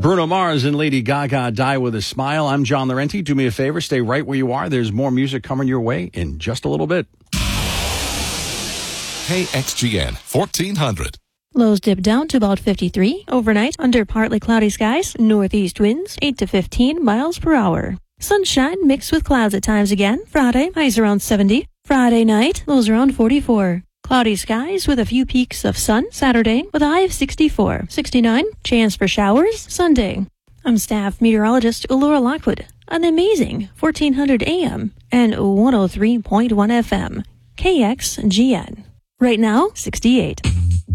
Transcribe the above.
Bruno Mars and Lady Gaga, Die With a Smile. I'm John Laurenti. Do me a favor, stay right where you are. There's more music coming your way in just a little bit. KXGN 1400. Lows dip down to about 53. Overnight, under partly cloudy skies, northeast winds 8 to 15 miles per hour. Sunshine mixed with clouds at times again. Friday, highs around 70. Friday night, lows around 44. Cloudy skies with a few peaks of sun. Saturday, with a high of 64. 69, chance for showers. Sunday. I'm staff meteorologist Laura Lockwood on the amazing 1400 AM and 103.1 FM. KXGN. Right now, 68.